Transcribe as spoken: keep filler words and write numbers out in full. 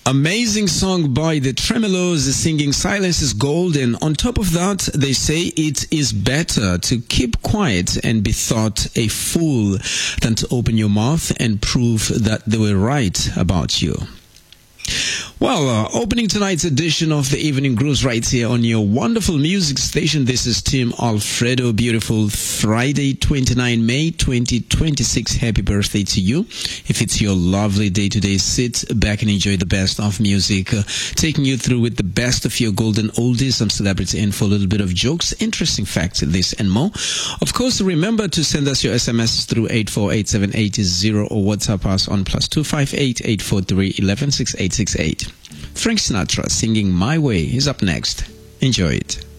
Amazing song by the Tremeloes singing Silence is Gold, and on top of that they say it is better to keep quiet and be thought a fool than to open your mouth and prove that they were right about you. Well, uh, opening tonight's edition of the Evening Grooves right here on your wonderful music station. This is Tim Alfredo. Beautiful Friday, twenty-ninth of May, twenty twenty-six. Happy birthday to you. If it's your lovely day today, sit back and enjoy the best of music, uh, taking you through with the best of your golden oldies, some celebrity info, a little bit of jokes, interesting facts, this and more. Of course, remember to send us your S M S through eight four eight seven eight zero or WhatsApp us on plus two five eight, eight four three, one one six eight six eight. Frank Sinatra singing My Way is up next. Enjoy it.